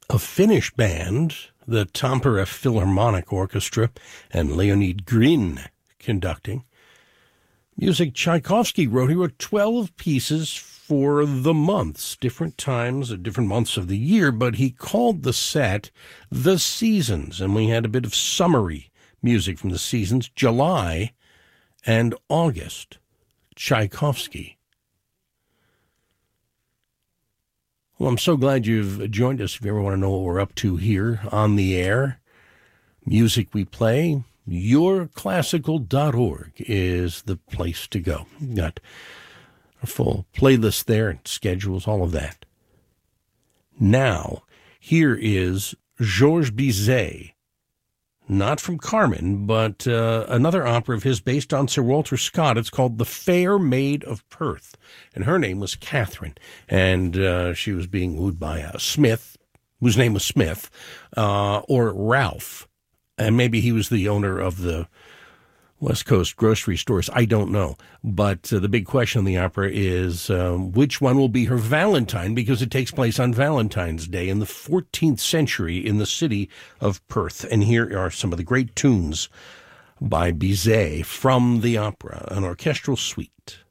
a Finnish band, the Tampere Philharmonic Orchestra, and Leonid Grin conducting. Music Tchaikovsky wrote. He wrote 12 pieces for the months, different times at different months of the year, but he called the set The Seasons, and we had a bit of summary music from the seasons, July and August. Tchaikovsky. Well, I'm so glad you've joined us. If you ever want to know what we're up to here on the air, music we play, yourclassical.org is the place to go. We've got a full playlist there, schedules, all of that. Now, here is Georges Bizet, not from Carmen, but another opera of his based on Sir Walter Scott. It's called The Fair Maid of Perth, and her name was Catherine, and she was being wooed by a Smith, whose name was Smith, or Ralph, and maybe he was the owner of the West Coast grocery stores. I don't know. But the big question in the opera is which one will be her Valentine, because it takes place on Valentine's Day in the 14th century in the city of Perth. And here are some of the great tunes by Bizet from the opera, an orchestral suite.